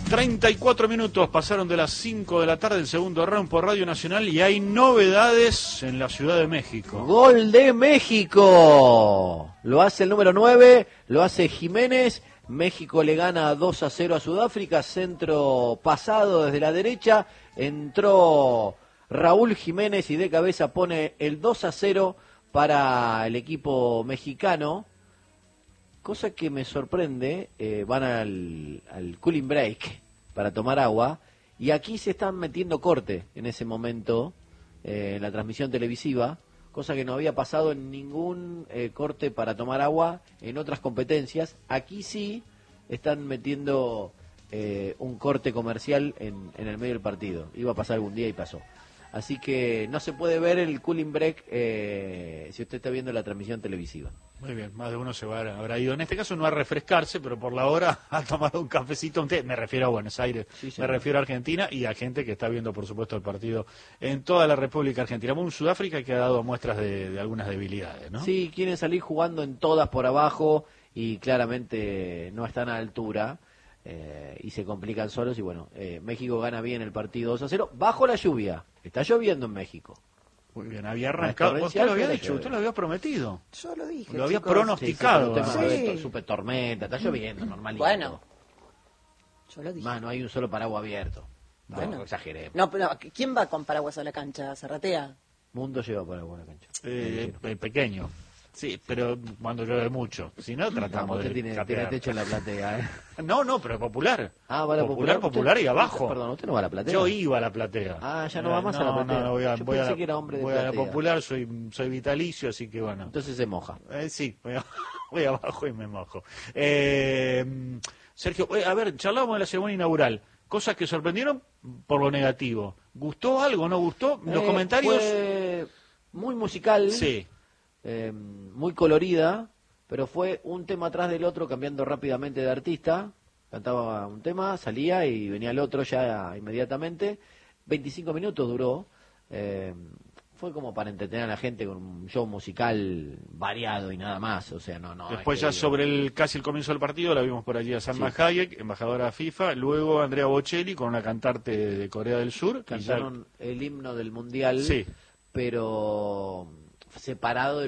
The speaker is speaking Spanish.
34 minutos pasaron de las 5 de la tarde, el segundo round por Radio Nacional, y hay novedades en la Ciudad de México. Gol de México. Lo hace el número 9, lo hace Jiménez. México le gana 2-0 a Sudáfrica, centro pasado desde la derecha. Entró Raúl Jiménez y de cabeza pone el 2-0 para el equipo mexicano. Cosa que me sorprende, van al cooling break para tomar agua, y aquí se están metiendo corte en ese momento en la transmisión televisiva, cosa que no había pasado en ningún corte para tomar agua en otras competencias. Aquí sí están metiendo un corte comercial en el medio del partido. Iba a pasar algún día y pasó. Así que no se puede ver el cooling break si usted está viendo la transmisión televisiva. Muy bien, más de uno habrá ido, en este caso no a refrescarse, pero por la hora ha tomado un cafecito, un té. Me refiero a Buenos Aires, sí, me refiero a Argentina y a gente que está viendo, por supuesto, el partido en toda la República Argentina. Un Sudáfrica que ha dado muestras de algunas debilidades, ¿no? Sí, quieren salir jugando en todas por abajo y claramente no están a altura. Y se complican solos y bueno, México gana bien el partido 2-0 bajo la lluvia. Está lloviendo en México. Muy bien, había arrancado. Usted lo había dicho, usted lo había prometido. Yo lo dije. Lo había pronosticado. Sí, super tormenta, está lloviendo normalito. Bueno, yo lo dije. Más, no hay un solo paraguas abierto. No, bueno, exageremos. No, pero ¿quién va con paraguas a la cancha? ¿Zarratea? Mundo lleva paraguas a la cancha. Pequeño. Sí, pero cuando llueve mucho. Si no, tratamos de tiene techo en la platea, ¿eh? No, pero popular. Ah, va a la popular y abajo. Perdón, ¿usted no va a la platea? Yo iba a la platea. Ah, ya no va más a la platea. No, voy a la popular, soy vitalicio, así que bueno. Entonces se moja. Sí, voy abajo y me mojo. Sergio, a ver, charlábamos de la ceremonia inaugural. Cosas que sorprendieron por lo negativo. ¿Gustó algo? ¿No gustó? ¿Los comentarios? Fue muy musical. Sí. Muy colorida, pero fue un tema atrás del otro, cambiando rápidamente de artista. Cantaba un tema, salía y venía el otro ya inmediatamente. 25 minutos duró. Fue como para entretener a la gente con un show musical variado y nada más. O sea, no. Después ya sobre casi el comienzo del partido la vimos por allí a Salma Hayek, embajadora FIFA. Luego Andrea Bocelli con una cantante de Corea del Sur. Cantaron el himno del mundial, sí, pero separado de